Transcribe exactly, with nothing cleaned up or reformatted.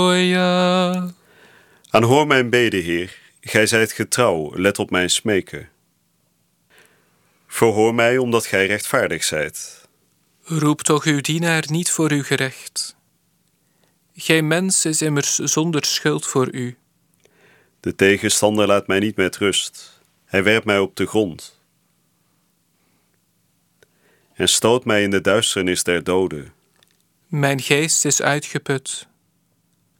Halleluja. Aanhoor mijn bede, Heer. Gij zijt getrouw, let op mijn smeken. Verhoor mij, omdat gij rechtvaardig zijt. Roep toch uw dienaar niet voor uw gerecht. Gij mens is immers zonder schuld voor u. De tegenstander laat mij niet met rust. Hij werpt mij op de grond. En stoot mij in de duisternis der doden. Mijn geest is uitgeput.